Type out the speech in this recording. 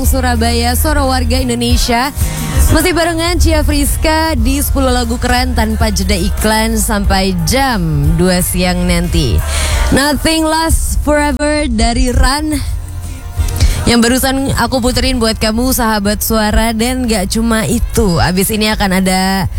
Surabaya, suara warga Indonesia. Masih barengan Cia Friska di 10 lagu keren tanpa jeda iklan sampai jam 2 siang nanti. Nothing Lasts Forever dari Run, yang barusan aku puterin buat kamu sahabat suara. Dan gak cuma itu, abis ini akan ada